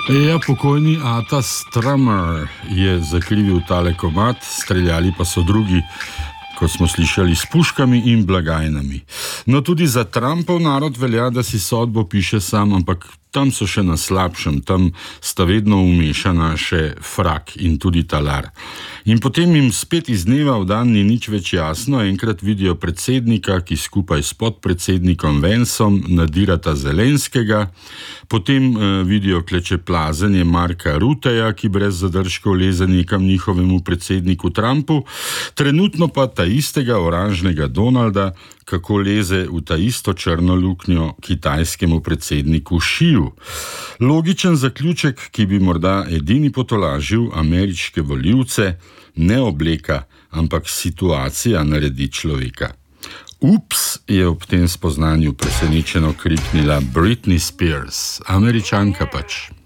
Ja, pokojni Ata Strummer je zakrivil tale komad, streljali pa so drugi, kot smo slišali, s puškami in blagajnami. No, tudi za Trumpov narod velja, da si sodbo piše sam, ampak tam so še na slabšem, tam sta vedno umešana še frak in tudi talar. In potem jim spet iz dneva v dan ni nič več jasno, enkrat vidijo predsednika, ki skupaj s podpredsednikom Vanceom nadirata Zelenskega, potem vidijo klečeplazenje Marka Rutteja, ki brez zadržkov leze nekam njihovemu predsedniku Trumpu, trenutno pa ta istega oranžnega Donalda, kako leze v ta isto črno luknjo kitajskemu predsedniku Šiju. Logičen zaključek, ki bi morda edini potolažil ameriške volivce, ne obleka, ampak situacija naredi človeka. Ups, je ob tem spoznanju presenečeno kriknila Britney Spears, Američanka pač.